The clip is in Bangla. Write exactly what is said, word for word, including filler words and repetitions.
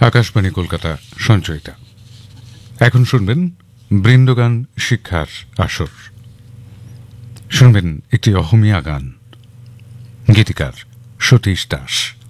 আকাশবাণী কলকাতা সঞ্চয়িতা। এখন শুনবেন বৃন্দগান শিক্ষার আসর। শুনবেন একটি অহমিয়া গান, গীতিকার সতীশ দাস।